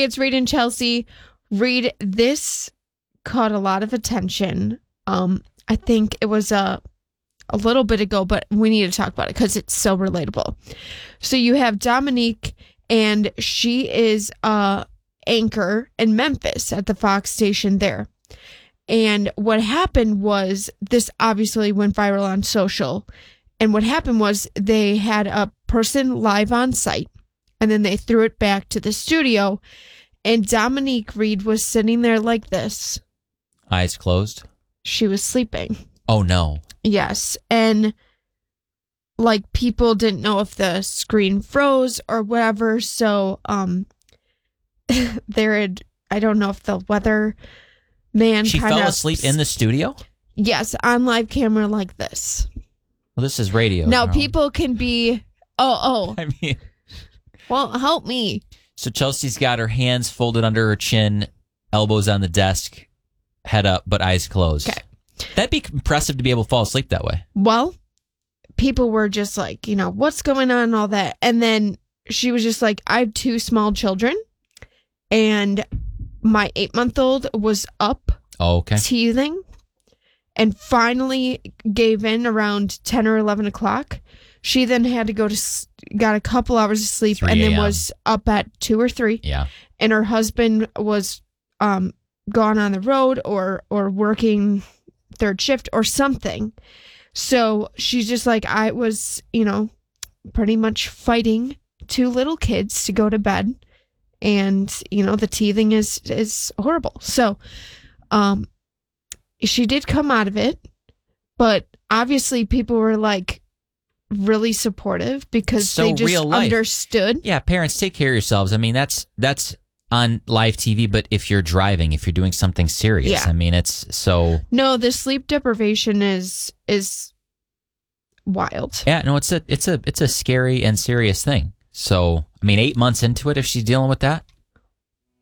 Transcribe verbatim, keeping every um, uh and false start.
it's Reed and Chelsea. Reed, this caught a lot of attention. Um, I think it was a, a little bit ago, but we need to talk about it because it's so relatable. So you have Dominique, and she is a anchor in Memphis at the Fox station there. And what happened was, this obviously went viral on social. And what happened was they had a person live on site, and then they threw it back to the studio. And Dominique Reed was sitting there like this. Eyes closed? She was sleeping. Oh, no. Yes. And like, people didn't know if the screen froze or whatever. So um, there had, I don't know if the weather man She fell asleep in the studio? Yes, on live camera like this. Well, this is radio. Now, Carl. people can be, oh, oh. I mean, well, help me. So Chelsea's got her hands folded under her chin, elbows on the desk, head up, but eyes closed. Okay. That'd be impressive to be able to fall asleep that way. Well, people were just like, you know, what's going on and all that. And then she was just like, I have two small children, and my eight-month-old was up, oh, okay. teething, and finally gave in around ten or eleven o'clock. She then had to go to, got a couple hours of sleep, and then was up at two or three. Yeah. And her husband was um, gone on the road or or working third shift or something. So she's just like, I was, you know, pretty much fighting two little kids to go to bed. And, you know, the teething is, is horrible. So um, she did come out of it. But obviously people were like really supportive because so they just real life. understood. Yeah, parents, take care of yourselves. I mean, that's that's on live T V, but if you're driving, if you're doing something serious, Yeah. I mean, it's so... No, the sleep deprivation is is wild. Yeah, no, it's a it's a it's a scary and serious thing. So, I mean, eight months into it, if she's dealing with that,